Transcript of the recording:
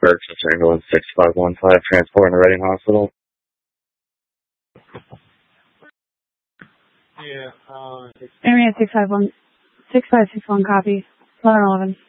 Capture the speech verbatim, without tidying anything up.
Berkshire Ambulance six five one five, transport in the Reading Hospital. Yeah, uh... Area six five one, six five six one, copy. eleven eleven.